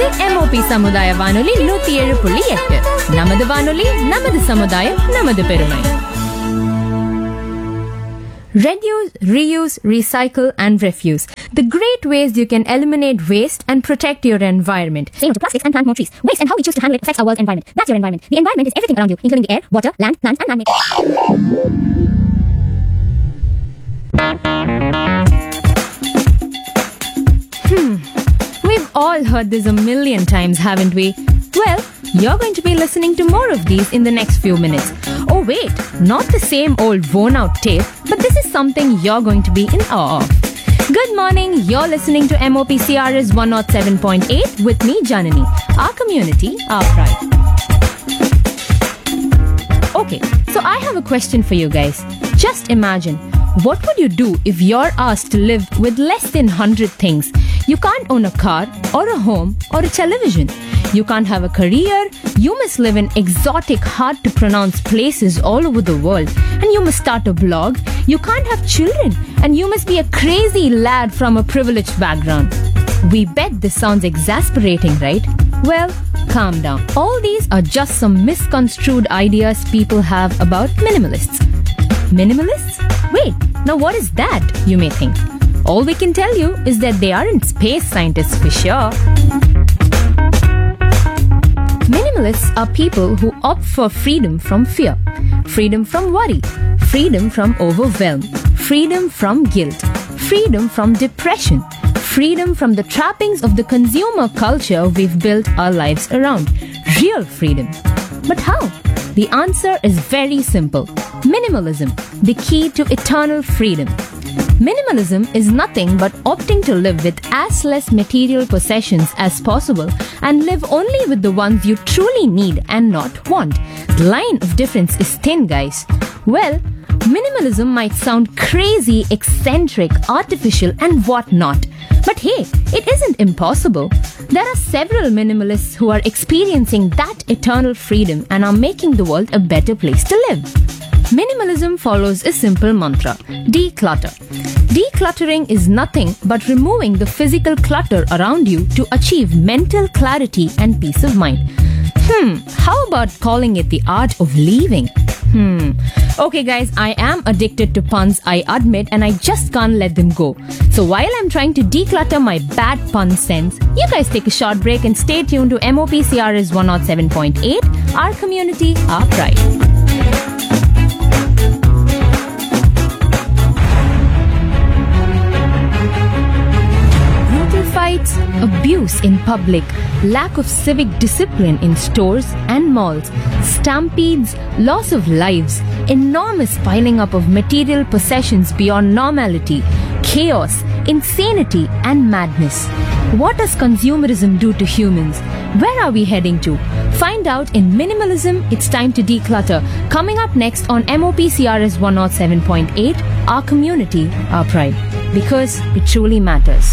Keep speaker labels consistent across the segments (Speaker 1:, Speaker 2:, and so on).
Speaker 1: MOP சமுதாய வானொலி 107.8. நமது வானொலி, நமது சமுதாயம், நமது பெருமை. Reduce, reuse, recycle and refuse. The great ways you can eliminate waste and protect your environment.
Speaker 2: Say no to plastics and plant more trees. Waste and how we choose to handle it affects our world's environment. That's your environment. The environment is everything around you, including the air, water, land, plants and man-made.
Speaker 1: We've all heard this a million times, haven't we? Well, you're going to be listening to more of these in the next few minutes. Oh wait, not the same old worn-out tape, but this is something you're going to be in awe of. Good morning, you're listening to MOPCRS 107.8 with me, Janani. Our community, our pride. Okay, so I have a question for you guys. Just imagine, what would you do if you're asked to live with less than 100 things? You can't own a car, or a home, or a television. You can't have a career. You must live in exotic, hard-to-pronounce places all over the world. And you must start a blog. You can't have children. And you must be a crazy lad from a privileged background. We bet this sounds exasperating, right? Well, calm down. All these are just some misconstrued ideas people have about minimalists. Minimalists? Wait, now what is that, you may think? All we can tell you is that they aren't space scientists for sure. Minimalists are people who opt for freedom from fear, freedom from worry, freedom from overwhelm, freedom from guilt, freedom from depression, freedom from the trappings of the consumer culture we've built our lives around. Real freedom. But how? The answer is very simple. Minimalism, the key to eternal freedom. Minimalism is nothing but opting to live with as less material possessions as possible and live only with the ones you truly need and not want. The line of difference is thin, guys. Well, minimalism might sound crazy, eccentric, artificial, and whatnot. But hey, it isn't impossible. There are several minimalists who are experiencing that eternal freedom and are making the world a better place to live. Minimalism follows a simple mantra: declutter. Decluttering is nothing but removing the physical clutter around you to achieve mental clarity and peace of mind. How about calling it the art of leaving? Okay guys, I am addicted to puns, I admit, and I just can't let them go. So while I'm trying to declutter my bad pun sense, you guys take a short break and stay tuned to MOPCRS 107.8, our community, our pride. Fights, abuse in public, lack of civic discipline in stores and malls, stampedes, loss of lives, enormous piling up of material possessions beyond normality, chaos, insanity and madness. What does consumerism do to humans? Where are we heading to? Find out in Minimalism, It's Time to Declutter, coming up next on MOPCRS 107.8, our community, our pride. Because it truly matters.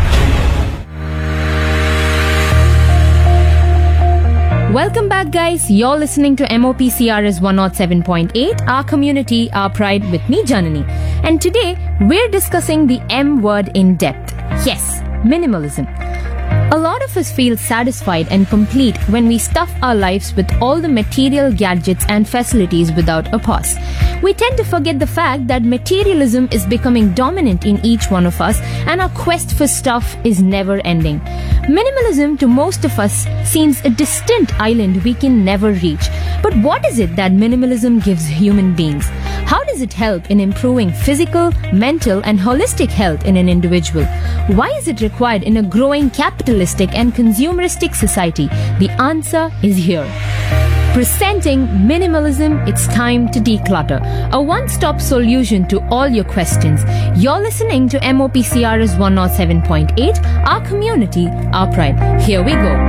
Speaker 1: Welcome back, guys. You're listening to MOPCRS 107.8, our community, our pride, with me, Janani. And today, we're discussing the M word in depth. Yes, minimalism. A lot of us feel satisfied and complete when we stuff our lives with all the material gadgets and facilities without a pause. We tend to forget the fact that materialism is becoming dominant in each one of us and our quest for stuff is never ending. Minimalism to most of us seems a distant island we can never reach. But what is it that minimalism gives human beings? How does it help in improving physical, mental, and holistic health in an individual? Why is it required in a growing capitalistic and consumeristic society? The answer is here. Presenting Minimalism, It's Time to Declutter, a one-stop solution to all your questions. You're listening to MOPCRS 107.8, our community, our pride. Here we go.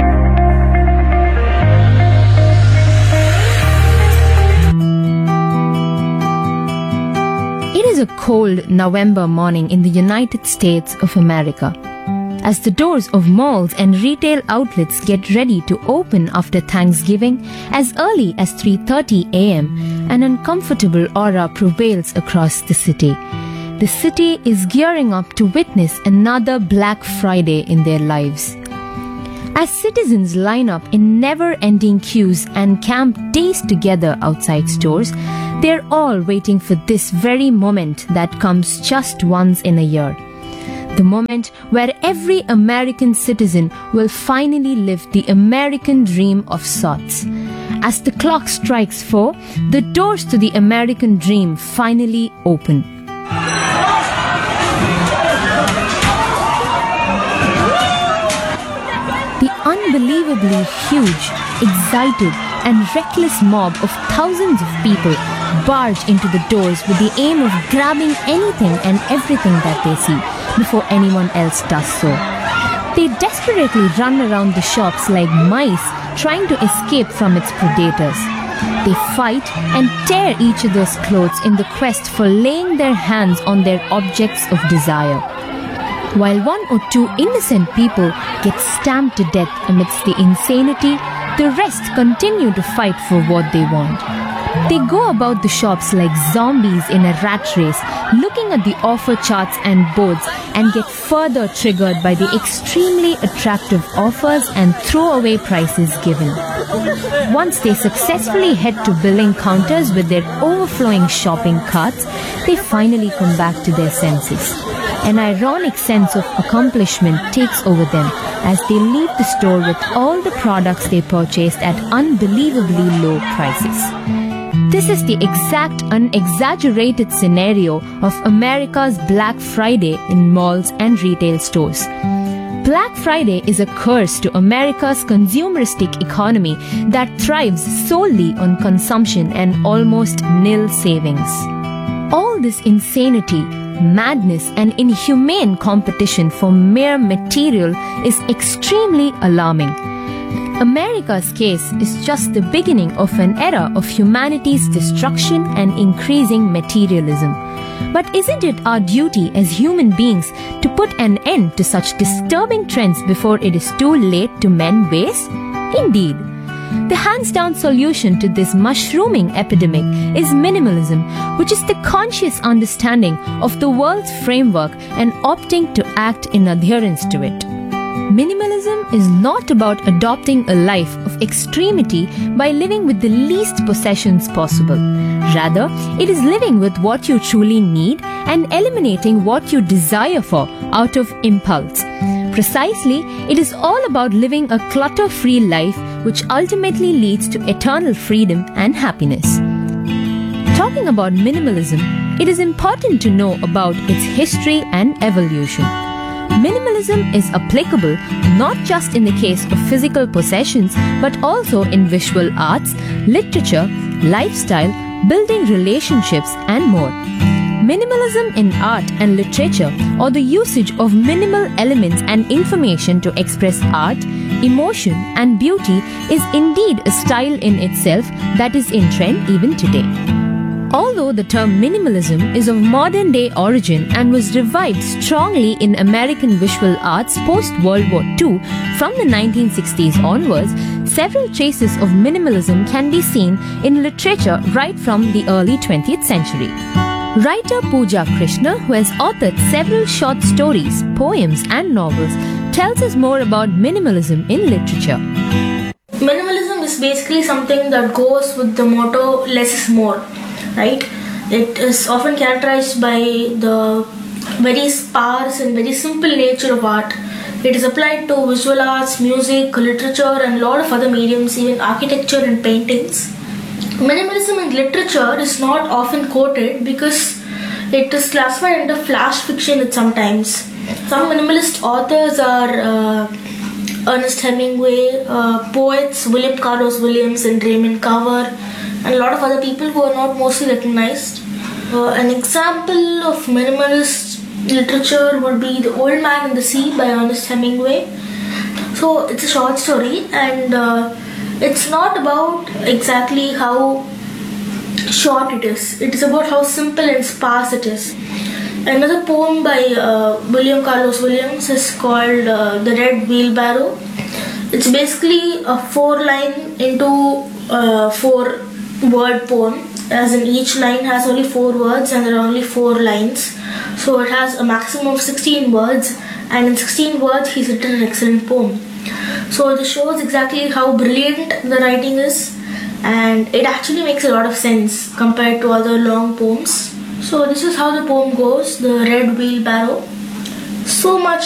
Speaker 1: It is a cold November morning in the United States of America. As the doors of malls and retail outlets get ready to open after Thanksgiving, as early as 3:30 a.m., an uncomfortable aura prevails across the city. The city is gearing up to witness another Black Friday in their lives. As citizens line up in never-ending queues and camp days together outside stores, they're all waiting for this very moment that comes just once in a year. The moment where every American citizen will finally live the American dream of sorts. As the clock strikes 4, the doors to the American dream finally open. The unbelievably huge, excited, and reckless mob of thousands of people barge into the doors with the aim of grabbing anything and everything that they see before anyone else does so. They desperately run around the shops like mice trying to escape from its predators. They fight and tear each other's clothes in the quest for laying their hands on their objects of desire. While one or two innocent people get stamped to death amidst the insanity, the rest continue to fight for what they want. They go about the shops like zombies in a rat race, looking at the offer charts and boards, and get further triggered by the extremely attractive offers and throwaway prices given. Once they successfully head to billing counters with their overflowing shopping carts, they finally come back to their senses. An ironic sense of accomplishment takes over them as they leave the store with all the products they purchased at unbelievably low prices. This is the exact unexaggerated scenario of America's Black Friday in malls and retail stores. Black Friday is a curse to America's consumeristic economy that thrives solely on consumption and almost nil savings. All this insanity, madness, and inhumane competition for mere material is extremely alarming. America's case is just the beginning of an era of humanity's destruction and increasing materialism. But isn't it our duty as human beings to put an end to such disturbing trends before it is too late to mend ways? Indeed. The hands-down solution to this mushrooming epidemic is minimalism, which is the conscious understanding of the world's framework and opting to act in adherence to it. Minimalism is not about adopting a life of extremity by living with the least possessions possible. Rather, it is living with what you truly need and eliminating what you desire for out of impulse. Precisely, it is all about living a clutter-free life which ultimately leads to eternal freedom and happiness. Talking about minimalism, it is important to know about its history and evolution. Minimalism is applicable not just in the case of physical possessions but also in visual arts, literature, lifestyle, building relationships, and more. Minimalism in art and literature, or the usage of minimal elements and information to express art, emotion, and beauty, is indeed a style in itself that is in trend even today. Although the term minimalism is of modern-day origin and was revived strongly in American visual arts post-World War II from the 1960s onwards, several traces of minimalism can be seen in literature right from the early 20th century. Writer Pooja Krishna, who has authored several short stories, poems, and novels, tells us more about minimalism in literature.
Speaker 3: Minimalism is basically something that goes with the motto less is more, right? It is often characterized by the very sparse and very simple nature of art. It is applied to visual arts, music, literature, and a lot of other mediums, even architecture and paintings. Minimalism in literature is not often quoted because it is classified under flash fiction at sometimes. Some minimalist authors are Ernest Hemingway, poets William Carlos Williams and Raymond Carver, and a lot of other people who are not mostly recognized. An example of minimalist literature would be The Old Man and the Sea by Ernest Hemingway. So it's a short story, and it's not about exactly how short it is. It is about how simple and sparse it is. Another poem by William Carlos Williams is called The Red Wheelbarrow. It's basically a 4-line into 4-word poem, as in each line has only 4 words and there are only 4 lines. So it has a maximum of 16 words, and in 16 words he's written an excellent poem. So this shows exactly how brilliant the writing is, and it actually makes a lot of sense compared to other long poems. So this is how the poem goes, The Red Wheelbarrow. So much